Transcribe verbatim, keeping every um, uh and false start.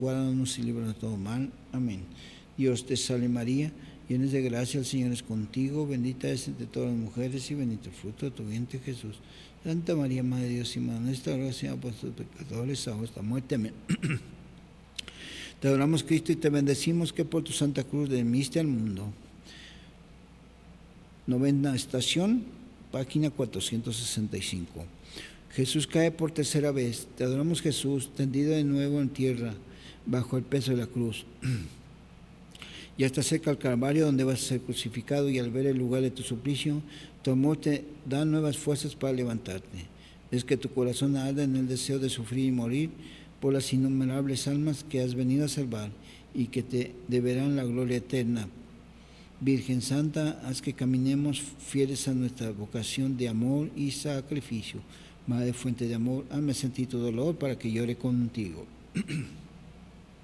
Guárdanos y líbranos de todo mal. Amén. Dios te salve María, llena de gracia, el Señor es contigo, bendita es entre todas las mujeres y bendito el fruto de tu vientre Jesús. Santa María, Madre de Dios y Madre nuestra, oración por nuestros pecadores, ahora hasta muerte. Amén. Te adoramos, Cristo, y te bendecimos que por tu Santa Cruz redimiste al mundo. Novena estación, página cuatrocientos sesenta y cinco. Jesús cae por tercera vez. Te adoramos, Jesús, tendido de nuevo en tierra, bajo el peso de la cruz. Ya está cerca el Calvario, donde vas a ser crucificado, y al ver el lugar de tu suplicio, tu amor te da nuevas fuerzas para levantarte. Es que tu corazón arde en el deseo de sufrir y morir por las innumerables almas que has venido a salvar y que te deberán la gloria eterna. Virgen Santa, haz que caminemos fieles a nuestra vocación de amor y sacrificio. Madre fuente de amor, hazme sentir tu dolor para que llore contigo.